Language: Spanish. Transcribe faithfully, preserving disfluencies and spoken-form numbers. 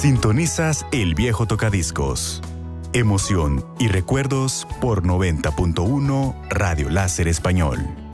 Sintonizas El Viejo Tocadiscos. Emoción y recuerdos por noventa punto uno Radio Láser Español.